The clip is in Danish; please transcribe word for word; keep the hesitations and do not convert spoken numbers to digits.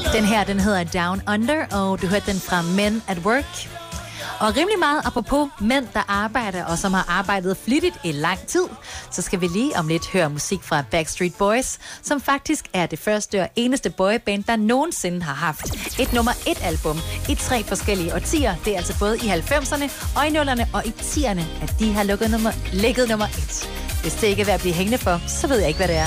Den her, den hedder Down Under, og du hørte den fra Men at Work. Og rimelig meget apropos mænd, der arbejder, og som har arbejdet flittigt i lang tid, så skal vi lige om lidt høre musik fra Backstreet Boys, som faktisk er det første og eneste boyband, der nogensinde har haft et nummer et album i tre forskellige årtier. Det er altså både i halvfemserne og i nullerne og i tierne, at de har lukket nummer, ligget nummer et. Hvis det ikke er ved at blive hængende for, så ved jeg ikke, hvad det er.